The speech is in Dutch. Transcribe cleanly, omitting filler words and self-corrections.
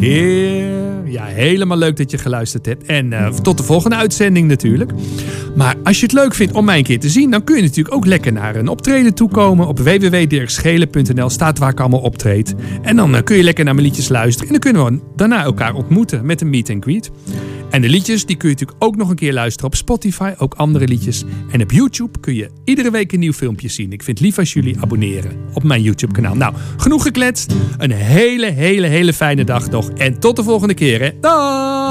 keer. Ja, helemaal leuk dat je geluisterd hebt. En tot de volgende uitzending natuurlijk. Maar als je het leuk vindt om mij een keer te zien, dan kun je natuurlijk ook lekker naar een optreden toekomen. Op www.dirkschelen.nl staat waar ik allemaal optreed. En dan kun je lekker naar mijn liedjes luisteren. En dan kunnen we daarna elkaar ontmoeten met een meet and greet. En de liedjes die kun je natuurlijk ook nog een keer luisteren op Spotify. Ook andere liedjes. En op YouTube kun je iedere week een nieuw filmpje zien. Ik vind het lief als jullie abonneren op mijn YouTube kanaal. Nou, genoeg gekletst. Een hele fijne dag nog. En tot de volgende keer. Hè. Dag!